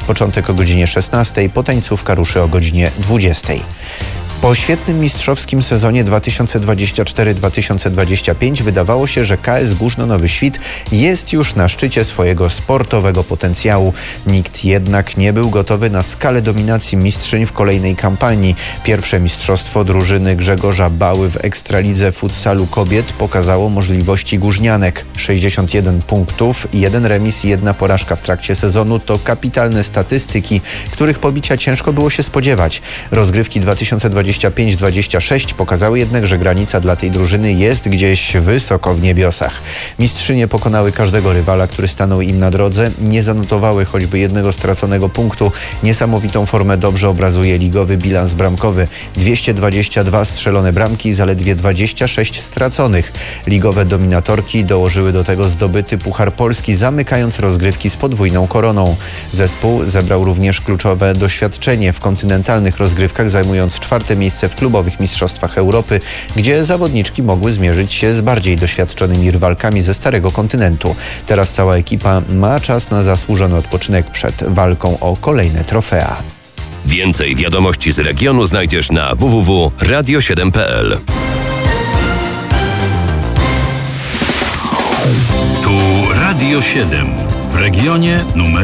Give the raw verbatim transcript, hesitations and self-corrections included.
Początek o godzinie szesnastej, potańcówka ruszy o godzinie dwudziestej. Po świetnym mistrzowskim sezonie dwa tysiące dwudziestym czwartym dwa tysiące dwudziestym piątym wydawało się, że K S Górzno-Nowy Świt jest już na szczycie swojego sportowego potencjału. Nikt jednak nie był gotowy na skalę dominacji mistrzyń w kolejnej kampanii. Pierwsze mistrzostwo drużyny Grzegorza Bały w Ekstralidze futsalu kobiet pokazało możliwości górznianek. sześćdziesiąt jeden punktów, jeden remis i jedna porażka w trakcie sezonu to kapitalne statystyki, których pobicia ciężko było się spodziewać. Rozgrywki dwa tysiące dwudziesty piąty dwudziesty szósty pokazały jednak, że granica dla tej drużyny jest gdzieś wysoko w niebiosach. Mistrzynie pokonały każdego rywala, który stanął im na drodze. Nie zanotowały choćby jednego straconego punktu. Niesamowitą formę dobrze obrazuje ligowy bilans bramkowy. dwieście dwadzieścia dwa strzelone bramki, zaledwie dwadzieścia sześć straconych. Ligowe dominatorki dołożyły do tego zdobyty Puchar Polski, zamykając rozgrywki z podwójną koroną. Zespół zebrał również kluczowe doświadczenie w kontynentalnych rozgrywkach, zajmując czwarte miejsce w klubowych mistrzostwach Europy, gdzie zawodniczki mogły zmierzyć się z bardziej doświadczonymi rywalkami ze starego kontynentu. Teraz cała ekipa ma czas na zasłużony odpoczynek przed walką o kolejne trofea. Więcej wiadomości z regionu znajdziesz na w w w kropka radio siedem kropka p l. Tu Radio siedem w regionie numer